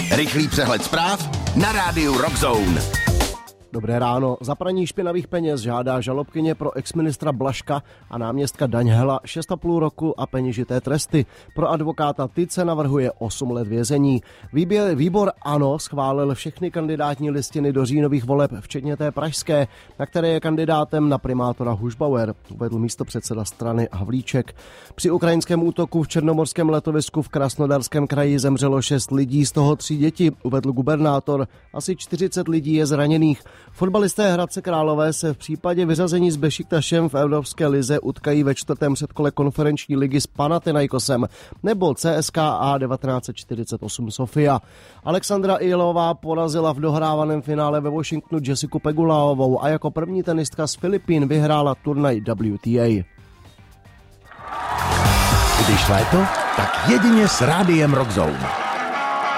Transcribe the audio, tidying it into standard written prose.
Rychlý přehled zpráv na rádiu Rockzone. Dobré ráno. Za praní špinavých peněz žádá žalobkyně pro exministra Blažka a náměstka Daňhela 6,5 roku a peněžité tresty. Pro advokáta Tyce navrhuje 8 let vězení. Výbor ANO schválil všechny kandidátní listiny do říjnových voleb, včetně té pražské, na které je kandidátem na primátora Hušbauer, uvedl místopředseda strany Havlíček. Při ukrajinském útoku v černomorském letovisku v Krasnodarském kraji zemřelo 6 lidí, z toho 3 děti, uvedl gubernátor. Asi 40 lidí je zraněných. Fotbalisté Hradce Králové se v případě vyřazení s Bešiktašem v Evropské lize utkají ve 4. předkole konferenční ligy s Panathinaikosem nebo CSKA 1948 Sofia. Alexandra Ilová porazila v dohrávaném finále ve Washingtonu Jessiku Pegulaovou a jako první tenistka z Filipín vyhrála turnaj WTA. Když léto, tak jedině s rádiem Rockzone.